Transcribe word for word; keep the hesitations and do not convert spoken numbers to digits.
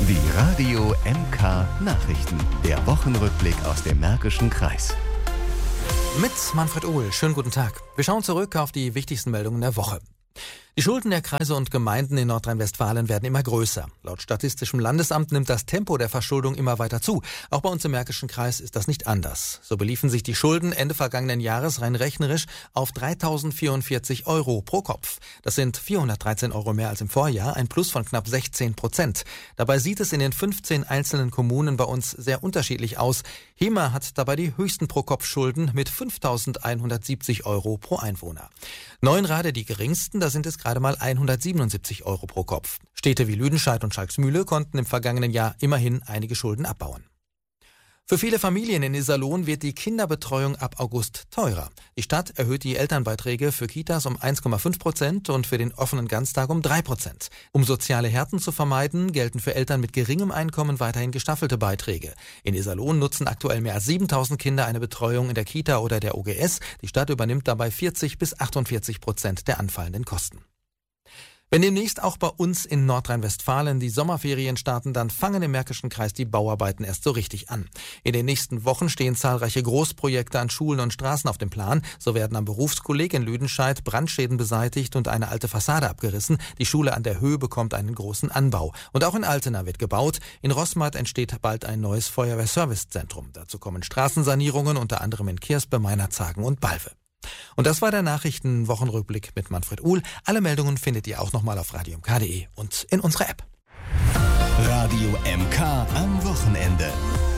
Die Radio M K Nachrichten. Der Wochenrückblick aus dem Märkischen Kreis. Mit Manfred Ohl. Schönen guten Tag. Wir schauen zurück auf die wichtigsten Meldungen der Woche. Die Schulden der Kreise und Gemeinden in Nordrhein-Westfalen werden immer größer. Laut Statistischem Landesamt nimmt das Tempo der Verschuldung immer weiter zu. Auch bei uns im Märkischen Kreis ist das nicht anders. So beliefen sich die Schulden Ende vergangenen Jahres rein rechnerisch auf dreitausendvierundvierzig Euro pro Kopf. Das sind vierhundertdreizehn Euro mehr als im Vorjahr, ein Plus von knapp sechzehn Prozent. Dabei sieht es in den fünfzehn einzelnen Kommunen bei uns sehr unterschiedlich aus. Hema hat dabei die höchsten Pro-Kopf-Schulden mit fünftausendeinhundertsiebzig Euro pro Einwohner. Neuenrade die geringsten, da sind es gerade mal hundertsiebenundsiebzig Euro pro Kopf. Städte wie Lüdenscheid und Schalksmühle konnten im vergangenen Jahr immerhin einige Schulden abbauen. Für viele Familien in Iserlohn wird die Kinderbetreuung ab August teurer. Die Stadt erhöht die Elternbeiträge für Kitas um eins Komma fünf Prozent und für den offenen Ganztag um drei Prozent. Um soziale Härten zu vermeiden, gelten für Eltern mit geringem Einkommen weiterhin gestaffelte Beiträge. In Iserlohn nutzen aktuell mehr als siebentausend Kinder eine Betreuung in der Kita oder der O G S. Die Stadt übernimmt dabei vierzig bis achtundvierzig Prozent der anfallenden Kosten. Wenn demnächst auch bei uns in Nordrhein-Westfalen die Sommerferien starten, dann fangen im Märkischen Kreis die Bauarbeiten erst so richtig an. In den nächsten Wochen stehen zahlreiche Großprojekte an Schulen und Straßen auf dem Plan. So werden am Berufskolleg in Lüdenscheid Brandschäden beseitigt und eine alte Fassade abgerissen. Die Schule an der Höhe bekommt einen großen Anbau. Und auch in Altena wird gebaut. In Roßmarkt entsteht bald ein neues Feuerwehrservicezentrum. Dazu kommen Straßensanierungen, unter anderem in Kirspe, Meinerzhagen und Balve. Und das war der Nachrichten-Wochenrückblick mit Manfred Uhl. Alle Meldungen findet ihr auch nochmal auf radio m k punkt d e und in unserer App. Radio M K am Wochenende.